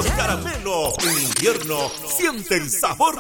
Los caramelos. En invierno, siente el sabor.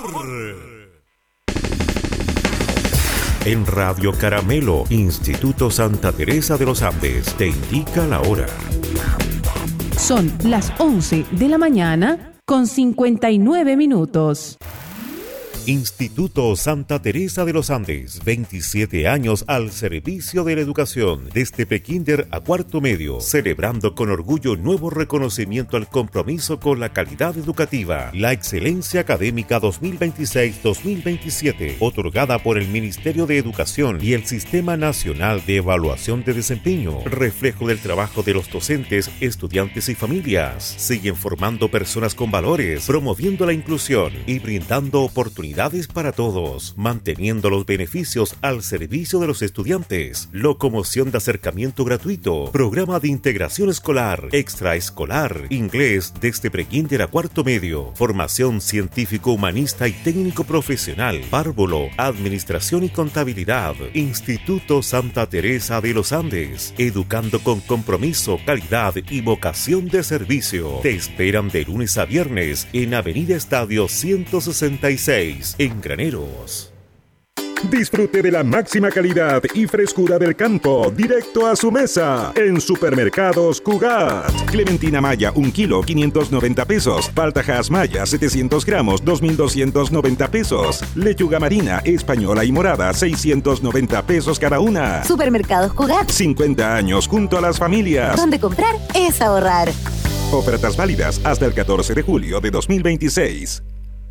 En Radio Caramelo, Instituto Santa Teresa de los Andes, te indica la hora. Son las 11 de la mañana con 59 minutos. Instituto Santa Teresa de los Andes, 27 años al servicio de la educación, desde prekinder a cuarto medio, celebrando con orgullo nuevo reconocimiento al compromiso con la calidad educativa, la excelencia académica 2026-2027, otorgada por el Ministerio de Educación y el Sistema Nacional de Evaluación de Desempeño, reflejo del trabajo de los docentes, estudiantes y familias. Siguen formando personas con valores, promoviendo la inclusión y brindando oportunidades para todos, manteniendo los beneficios al servicio de los estudiantes, locomoción de acercamiento gratuito, programa de integración escolar, extraescolar, inglés desde prekinder a cuarto medio, formación científico, humanista y técnico profesional, párvulo, administración y contabilidad. Instituto Santa Teresa de los Andes, educando con compromiso, calidad y vocación de servicio. Te esperan de lunes a viernes en Avenida Estadio 166. En Graneros. Disfrute de la máxima calidad y frescura del campo, directo a su mesa, en Supermercados Cugat. Clementina Maya, 1 kilo, 590 pesos. Paltajas Maya, 700 gramos, 2,290 pesos. Lechuga marina, española y morada, 690 pesos cada una. Supermercados Cugat. 50 años junto a las familias. Donde comprar es ahorrar. Ofertas válidas hasta el 14 de julio de 2026.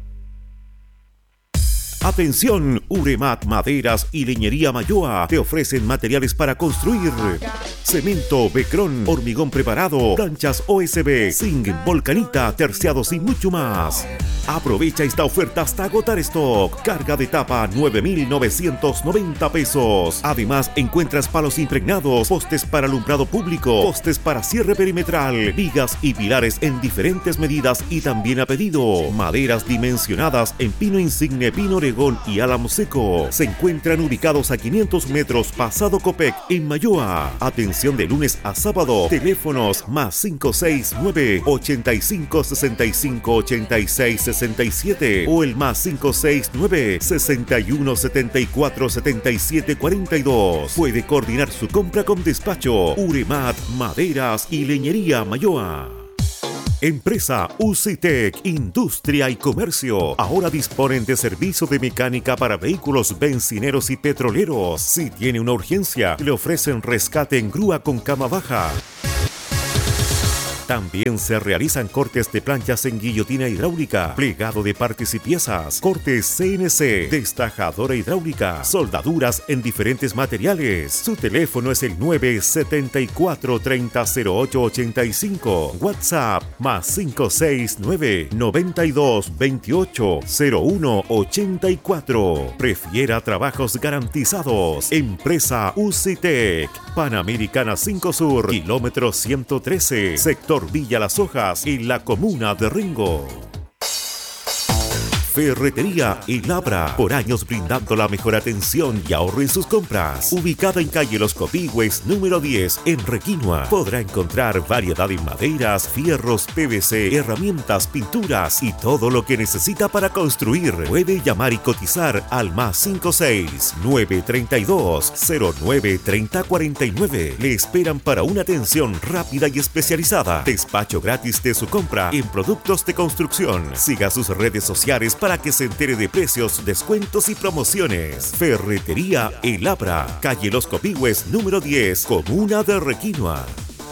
Atención, Uremat Maderas y Leñería Mayoa te ofrecen materiales para construir: cemento, becrón, hormigón preparado, planchas OSB, zinc, volcanita, terciados y mucho más. Aprovecha esta oferta hasta agotar stock. Carga de tapa 9,990 pesos. Además, encuentras palos impregnados, postes para alumbrado público, postes para cierre perimetral, vigas y pilares en diferentes medidas y también a pedido. Maderas dimensionadas en pino insigne, pino oregón y álamo seco. Se encuentran ubicados a 500 metros pasado Copec en Mayoa. Atención de lunes a sábado. Teléfonos más 569 85 65 86 67 o el más 569 61 74 77 42. Puede coordinar su compra con despacho. Uremat Maderas y Leñería Mayoa. Empresa UCITEC, Industria y Comercio. Ahora disponen de servicio de mecánica para vehículos bencineros y petroleros. Si tiene una urgencia, le ofrecen rescate en grúa con cama baja. También se realizan cortes de planchas en guillotina hidráulica, plegado de partes y piezas, cortes CNC, destajadora hidráulica, soldaduras en diferentes materiales. Su teléfono es el 974 30 08 85. WhatsApp más 569 92 28 01 84. Prefiera trabajos garantizados. Empresa UCITEC, Panamericana 5 Sur, kilómetro 113, sector Villa Las Hojas, en la comuna de Rengo. Ferretería El Abra, por años brindando la mejor atención y ahorro en sus compras. Ubicada en calle Los Copigües, número 10, en Requinoa. Podrá encontrar variedad en maderas, fierros, PVC, herramientas, pinturas y todo lo que necesita para construir. Puede llamar y cotizar al más 56 932 09 30 49. Le esperan para una atención rápida y especializada. Despacho gratis de su compra en productos de construcción. Siga sus redes sociales para que se entere de precios, descuentos y promociones. Ferretería El Abra, calle Los Copigües, número 10, comuna de Requinoa.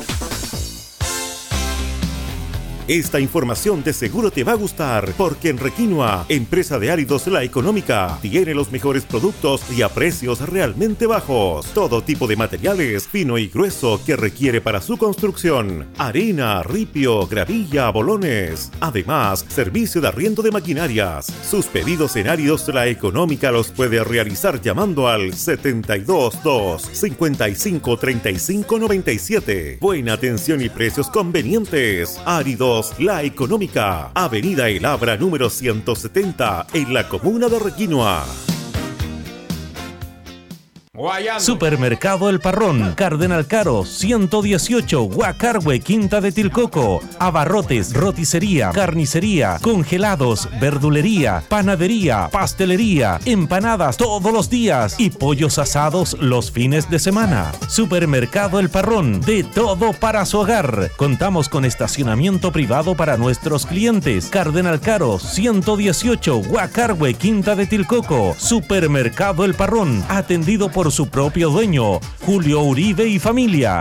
Esta información de seguro te va a gustar, porque en Requinoa, empresa de áridos La Económica, tiene los mejores productos y a precios realmente bajos. Todo tipo de materiales, fino y grueso, que requiere para su construcción: arena, ripio, gravilla, bolones. Además, servicio de arriendo de maquinarias. Sus pedidos en áridos La Económica los puede realizar llamando al 722 55 35 97. Buena atención y precios convenientes. Áridos La Económica, Avenida El Abra número 170, en la comuna de Requinoa. Supermercado El Parrón, Cardenal Caro, 118, Huacarhue, Quinta de Tilcoco. Abarrotes, roticería, carnicería, congelados, verdulería, panadería, pastelería, empanadas todos los días y pollos asados los fines de semana. Supermercado El Parrón, de todo para su hogar. Contamos con estacionamiento privado para nuestros clientes. Cardenal Caro, 118, Huacarhue, Quinta de Tilcoco. Supermercado El Parrón, atendido por su propio dueño, Julio Uribe y familia.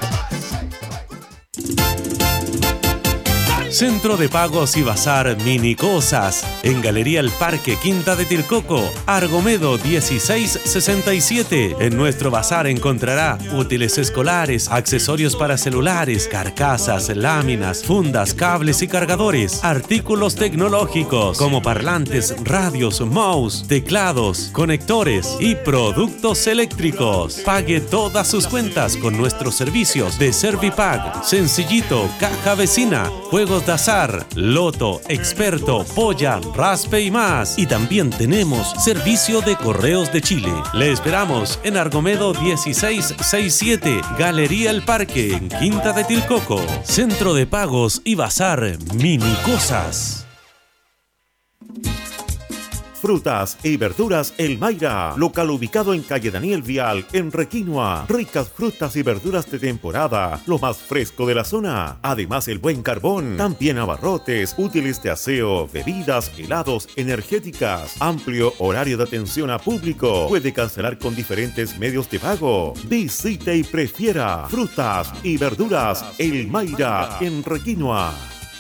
Centro de Pagos y Bazar Mini Cosas, en Galería El Parque, Quinta de Tilcoco, Argomedo 1667. En nuestro bazar encontrará útiles escolares, accesorios para celulares, carcasas, láminas, fundas, cables y cargadores, artículos tecnológicos como parlantes, radios, mouse, teclados, conectores y productos eléctricos. Pague todas sus cuentas con nuestros servicios de Servipack, Sencillito, Caja Vecina, juegos de azar, loto, experto, polla, raspe y más. Y también tenemos servicio de correos de Chile. Le esperamos en Argomedo 1667, Galería El Parque, en Quinta de Tilcoco. Centro de Pagos y Bazar Mini Cosas. Frutas y verduras El Mayra, local ubicado en calle Daniel Vial, en Requinoa. Ricas frutas y verduras de temporada, lo más fresco de la zona. Además, el buen carbón, también abarrotes, útiles de aseo, bebidas, helados, energéticas. Amplio horario de atención a público. Puede cancelar con diferentes medios de pago. Visite y prefiera frutas y verduras El Mayra, en Requinoa.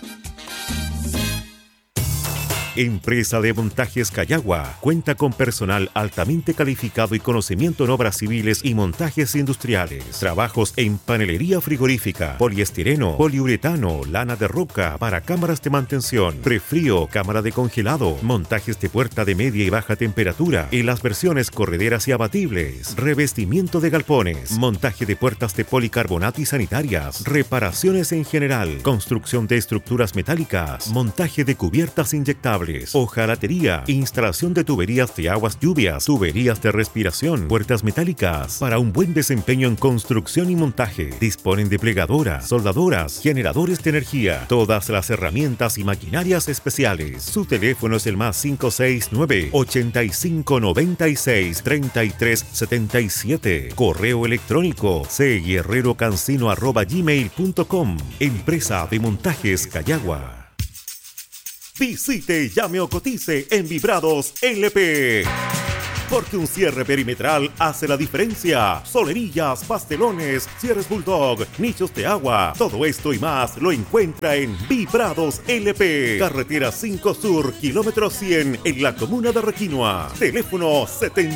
Empresa de Montajes Cayagua cuenta con personal altamente calificado y conocimiento en obras civiles y montajes industriales. Trabajos en panelería frigorífica, poliestireno, poliuretano, lana de roca para cámaras de mantención, prefrío, cámara de congelado, montajes de puerta de media y baja temperatura en las versiones correderas y abatibles, revestimiento de galpones, montaje de puertas de policarbonato y sanitarias, reparaciones en general, construcción de estructuras metálicas, montaje de cubiertas inyectables, hojalatería, instalación de tuberías de aguas lluvias, tuberías de respiración, puertas metálicas. Para un buen desempeño en construcción y montaje, disponen de plegadoras, soldadoras, generadores de energía, todas las herramientas y maquinarias especiales. Su teléfono es el +569 8596 3377. Correo electrónico cguerrerocancino@gmail.com. Empresa de Montajes Cayagua. Visite, llame o cotice en Vibrados LP. Porque un cierre perimetral hace la diferencia. Solerillas, pastelones, cierres Bulldog, nichos de agua. Todo esto y más lo encuentra en Vibrados LP. Carretera 5 Sur, kilómetro 100, en la comuna de Requinoa. Teléfono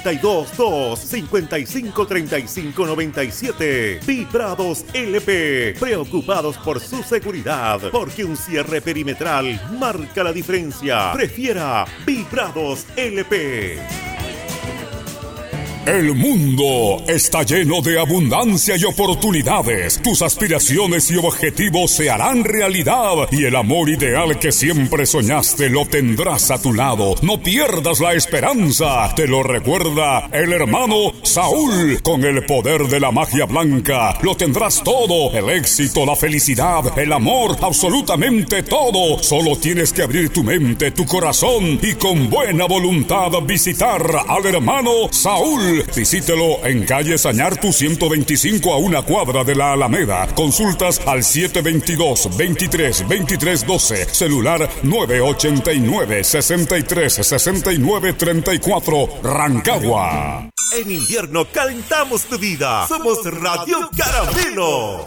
722-553597. Vibrados LP. Preocupados por su seguridad. Porque un cierre perimetral marca la diferencia. Prefiera Vibrados LP. El mundo está lleno de abundancia y oportunidades. Tus aspiraciones y objetivos se harán realidad y el amor ideal que siempre soñaste lo tendrás a tu lado. No pierdas la esperanza. Te lo recuerda el hermano Saúl. Con el poder de la magia blanca lo tendrás todo. El éxito, la felicidad, el amor, absolutamente todo. Solo tienes que abrir tu mente, tu corazón y con buena voluntad visitar al hermano Saúl. Visítelo en calle Sañartu 125 a una cuadra de la Alameda. Consultas al 722-23-2312. Celular 989-63-69-34. Rancagua. En invierno calentamos tu vida. Somos Radio Caramelo.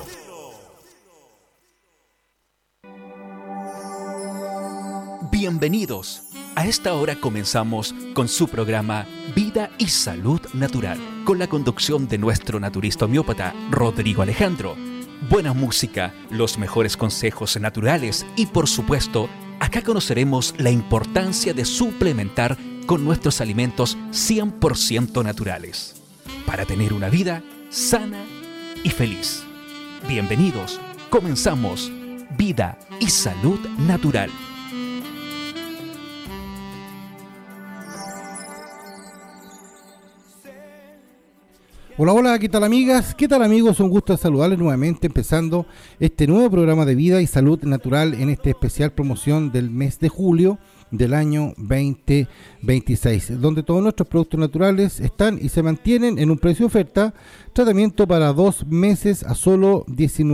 Bienvenidos. A esta hora comenzamos con su programa Vida y Salud Natural, con la conducción de nuestro naturista homeópata Rodrigo Alejandro. Buena música, los mejores consejos naturales y, por supuesto, acá conoceremos la importancia de suplementar con nuestros alimentos 100% naturales para tener una vida sana y feliz. Bienvenidos, comenzamos Vida y Salud Natural. Hola, hola, ¿qué tal amigas? ¿Qué tal amigos? Un gusto saludarles nuevamente empezando este nuevo programa de Vida y Salud Natural en este especial promoción del mes de julio del año 2026, donde todos nuestros productos naturales están y se mantienen en un precio de oferta, tratamiento para 2 meses a solo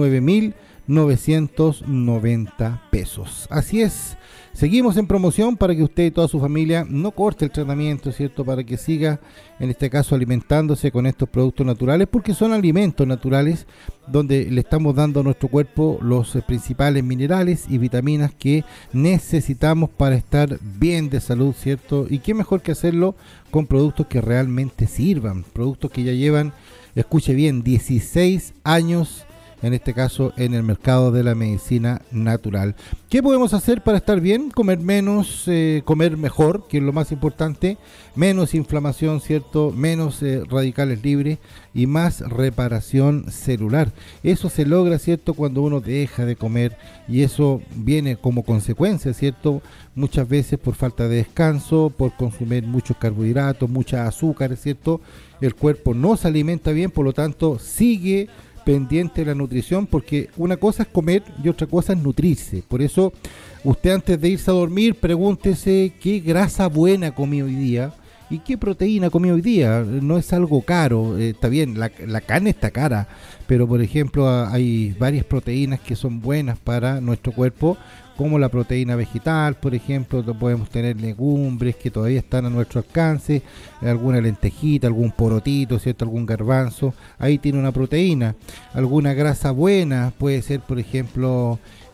19.990 pesos. Así es. Seguimos en promoción para que usted y toda su familia no corte el tratamiento, ¿cierto? Para que siga, en este caso, alimentándose con estos productos naturales, porque son alimentos naturales donde le estamos dando a nuestro cuerpo los principales minerales y vitaminas que necesitamos para estar bien de salud, ¿cierto? Y qué mejor que hacerlo con productos que realmente sirvan, productos que ya llevan, escuche bien, 16 años en este caso en el mercado de la medicina natural. ¿Qué podemos hacer para estar bien? Comer menos, comer mejor, que es lo más importante, menos inflamación, ¿cierto? Menos radicales libres y más reparación celular. Eso se logra, ¿cierto? Cuando uno deja de comer, y eso viene como consecuencia, ¿cierto? Muchas veces por falta de descanso, por consumir muchos carbohidratos, mucha azúcar, ¿cierto? El cuerpo no se alimenta bien, por lo tanto sigue pendiente de la nutrición, porque una cosa es comer y otra cosa es nutrirse. Por eso usted, antes de irse a dormir, pregúntese qué grasa buena comí hoy día y qué proteína comí hoy día. No es algo caro, está bien, la carne está cara, pero por ejemplo hay varias proteínas que son buenas para nuestro cuerpo, como la proteína vegetal, por ejemplo. Podemos tener legumbres que todavía están a nuestro alcance, alguna lentejita, algún porotito, ¿cierto? Algún garbanzo, ahí tiene una proteína. Alguna grasa buena puede ser, por ejemplo,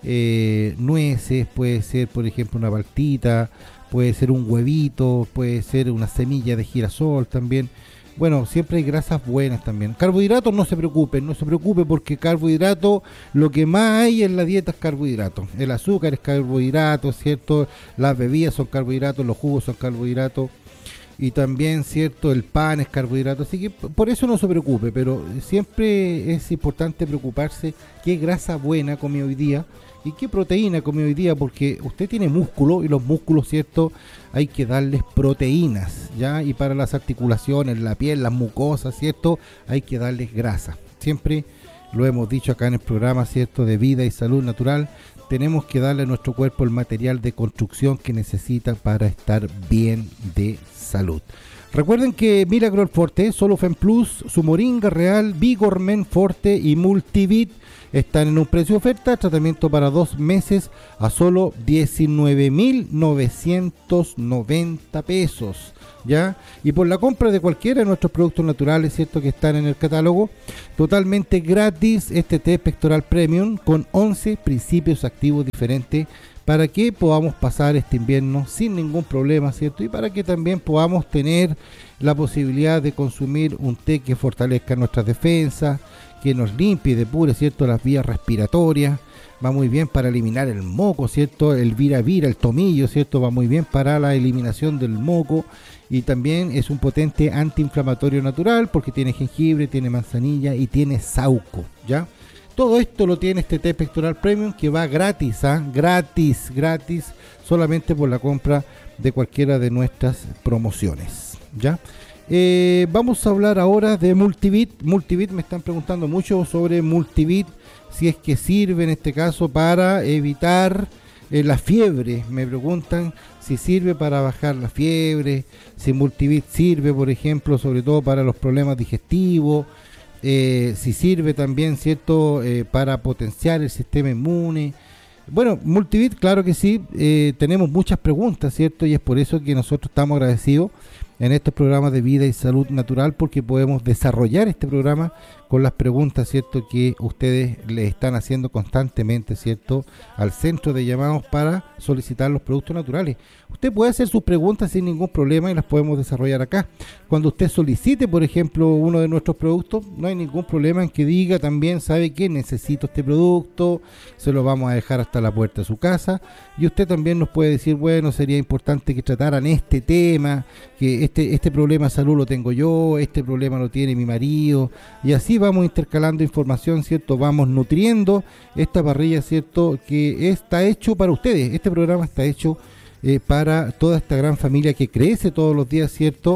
nueces, puede ser, por ejemplo, una paltita, puede ser un huevito, puede ser una semilla de girasol también. Bueno, siempre hay grasas buenas también. Carbohidratos, no se preocupe porque carbohidrato, lo que más hay en la dieta es carbohidrato. El azúcar es carbohidrato, ¿cierto? Las bebidas son carbohidratos, los jugos son carbohidratos. Y también, ¿cierto? El pan es carbohidrato. Así que por eso no se preocupe, pero siempre es importante preocuparse qué grasa buena comí hoy día y qué proteína comí hoy día, porque usted tiene músculo y los músculos, ¿cierto? Hay que darles proteínas, ¿ya? Y para las articulaciones, la piel, las mucosas, ¿cierto? Hay que darles grasa. Siempre lo hemos dicho acá en el programa, ¿cierto? De Vida y Salud Natural. Tenemos que darle a nuestro cuerpo el material de construcción que necesita para estar bien de salud. Recuerden que Miracle Forte, Solofen Plus, su Moringa Real, Vigormen Forte y Multivit están en un precio de oferta, tratamiento para 2 meses a solo 19.990 pesos, ¿ya? Y por la compra de cualquiera de nuestros productos naturales, ¿cierto? Que están en el catálogo, totalmente gratis este té pectoral premium con 11 principios activos diferentes, para que podamos pasar este invierno sin ningún problema, ¿cierto? Y para que también podamos tener la posibilidad de consumir un té que fortalezca nuestras defensas, que nos limpie y depure, ¿cierto? Las vías respiratorias. Va muy bien para eliminar el moco, ¿cierto? El vira, el tomillo, ¿cierto? Va muy bien para la eliminación del moco. Y también es un potente antiinflamatorio natural porque tiene jengibre, tiene manzanilla y tiene saúco, ¿ya? Todo esto lo tiene este té pectoral premium, que va gratis, gratis, solamente por la compra de cualquiera de nuestras promociones, ¿ya? Vamos a hablar ahora de Multivit. Multivit, me están preguntando mucho sobre Multivit, si es que sirve en este caso para evitar la fiebre. Me preguntan si sirve para bajar la fiebre, si Multivit sirve, por ejemplo, sobre todo para los problemas digestivos. Si sirve también, ¿cierto? Para potenciar el sistema inmune. Bueno, Multivit, claro que sí. Tenemos muchas preguntas, ¿cierto? Y es por eso que nosotros estamos agradecidos en estos programas de Vida y Salud Natural, porque podemos desarrollar este programa con las preguntas, ¿cierto? Que ustedes le están haciendo constantemente, ¿cierto? Al centro de llamados para solicitar los productos naturales. Usted puede hacer sus preguntas sin ningún problema y las podemos desarrollar acá. Cuando usted solicite, por ejemplo, uno de nuestros productos, no hay ningún problema en que diga también, ¿sabe qué? Necesito este producto, se lo vamos a dejar hasta la puerta de su casa. Y usted también nos puede decir, bueno, sería importante que trataran este tema, que este problema de salud lo tengo yo, este problema lo tiene mi marido, y así vamos intercalando información, ¿cierto? Vamos nutriendo esta parrilla, ¿cierto? Que está hecho para ustedes. Este programa está hecho para toda esta gran familia que crece todos los días, ¿cierto?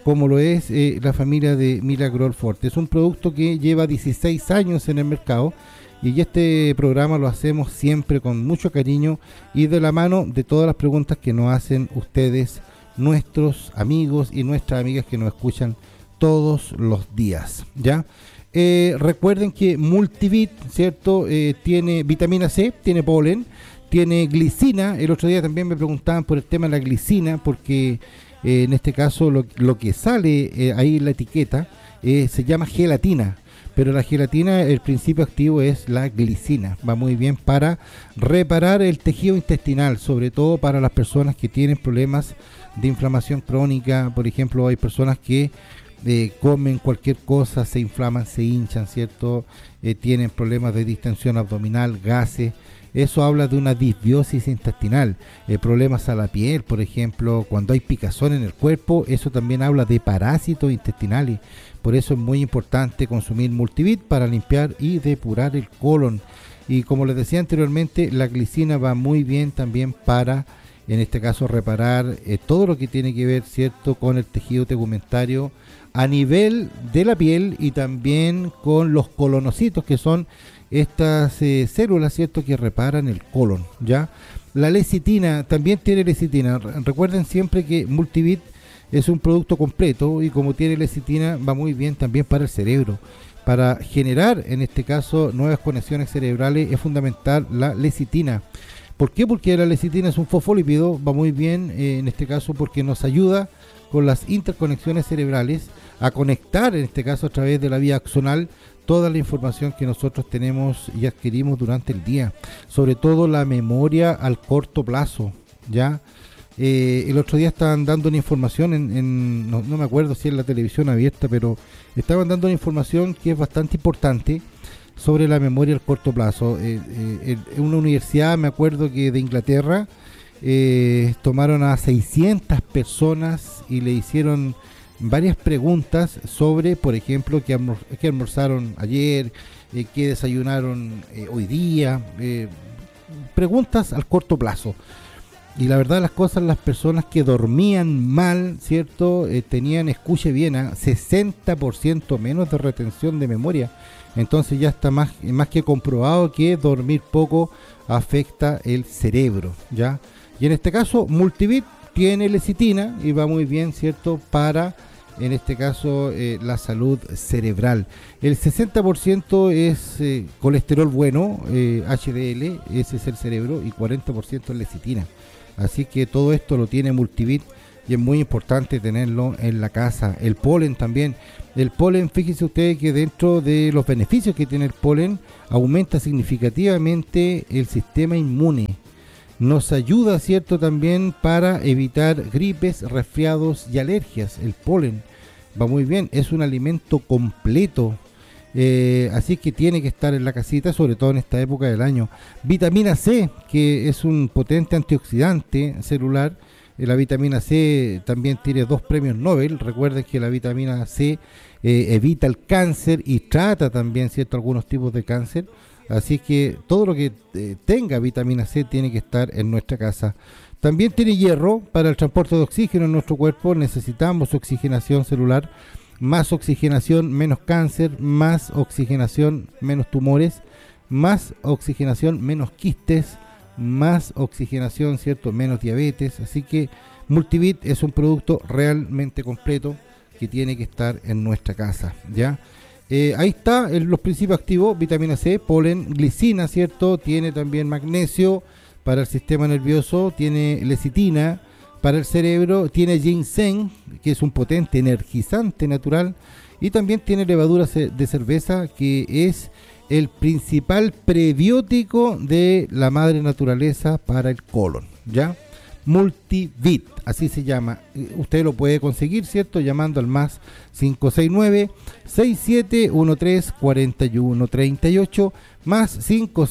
como lo es la familia de Miracle Forte. Es un producto que lleva 16 años en el mercado y este programa lo hacemos siempre con mucho cariño y de la mano de todas las preguntas que nos hacen ustedes, nuestros amigos y nuestras amigas que nos escuchan todos los días, ¿ya? Recuerden que Multivit, ¿cierto? Tiene vitamina C, tiene polen, tiene glicina. El otro día también me preguntaban por el tema de la glicina, porque en este caso lo que sale ahí en la etiqueta se llama gelatina, pero la gelatina, el principio activo es la glicina. Va muy bien para reparar el tejido intestinal, sobre todo para las personas que tienen problemas de inflamación crónica. Por ejemplo, hay personas que comen cualquier cosa, se inflaman, se hinchan, ¿cierto? Tienen problemas de distensión abdominal, gases. Eso habla de una disbiosis intestinal. Problemas a la piel, por ejemplo, cuando hay picazón en el cuerpo, eso también habla de parásitos intestinales. Por eso es muy importante consumir Multivit para limpiar y depurar el colon. Y como les decía anteriormente, la glicina va muy bien también para, en este caso, reparar todo lo que tiene que ver, ¿cierto?, con el tejido tegumentario a nivel de la piel y también con los colonocitos, que son estas células, ¿cierto?, que reparan el colon, ¿ya? La lecitina, también tiene lecitina. Recuerden siempre que Multivit es un producto completo y como tiene lecitina va muy bien también para el cerebro. Para generar, en este caso, nuevas conexiones cerebrales es fundamental la lecitina. ¿Por qué? Porque la lecitina es un fosfolípido, va muy bien en este caso porque nos ayuda con las interconexiones cerebrales a conectar, en este caso a través de la vía axonal, toda la información que nosotros tenemos y adquirimos durante el día, sobre todo la memoria al corto plazo, ¿ya? El otro día estaban dando una información no me acuerdo si en la televisión abierta, pero estaban dando una información que es bastante importante sobre la memoria al corto plazo. En una universidad, me acuerdo que de Inglaterra, tomaron a 600 personas y le hicieron varias preguntas sobre, por ejemplo, qué almorzaron ayer, qué desayunaron hoy día, preguntas al corto plazo. Y la verdad las cosas, las personas que dormían mal, ¿cierto?, tenían, escuche bien, 60% menos de retención de memoria. Entonces ya está más que comprobado que dormir poco afecta el cerebro, ¿ya? Y en este caso, Multivit tiene lecitina y va muy bien, ¿cierto?, para, en este caso, la salud cerebral. El 60% es colesterol bueno, HDL, ese es el cerebro, y 40% es lecitina. Así que todo esto lo tiene Multivit y es muy importante tenerlo en la casa. El polen también. El polen, fíjense ustedes que dentro de los beneficios que tiene el polen, aumenta significativamente el sistema inmune. Nos ayuda, ¿cierto?, también para evitar gripes, resfriados y alergias. El polen va muy bien, es un alimento completo. Así que tiene que estar en la casita, sobre todo en esta época del año. Vitamina C, que es un potente antioxidante celular. La vitamina C también tiene 2 premios Nobel. Recuerden que la vitamina C evita el cáncer y trata también, ¿cierto?, algunos tipos de cáncer. Así que todo lo que tenga vitamina C tiene que estar en nuestra casa. También tiene hierro para el transporte de oxígeno en nuestro cuerpo. Necesitamos oxigenación celular. Más oxigenación, menos cáncer. Más oxigenación, menos tumores. Más oxigenación, menos quistes. Más oxigenación, ¿cierto?, menos diabetes. Así que Multivit es un producto realmente completo que tiene que estar en nuestra casa, ¿ya? Ahí está los principios activos: vitamina C, polen, glicina, ¿cierto? Tiene también magnesio para el sistema nervioso, tiene lecitina para el cerebro, tiene ginseng, que es un potente energizante natural, y también tiene levadura de cerveza, que es el principal prebiótico de la madre naturaleza para el colon, ¿ya? Multivit, así se llama. Usted lo puede conseguir, ¿cierto?, llamando al más 569-6713-4138, más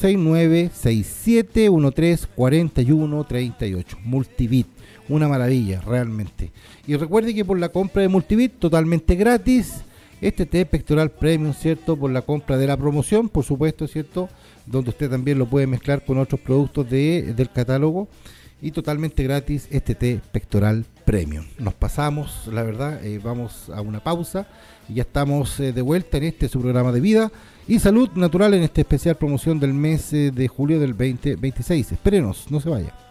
569-6713-4138. Multivit, una maravilla realmente. Y recuerde que por la compra de Multivit, totalmente gratis, este té pectoral premium, ¿cierto?, por la compra de la promoción, por supuesto, ¿cierto?, donde usted también lo puede mezclar con otros productos del catálogo, y totalmente gratis este té pectoral premium. premium. Nos pasamos, la verdad, vamos a una pausa y ya estamos de vuelta en su programa de Vida y Salud Natural en esta especial promoción del mes de julio del 2026. Espérenos, no se vaya.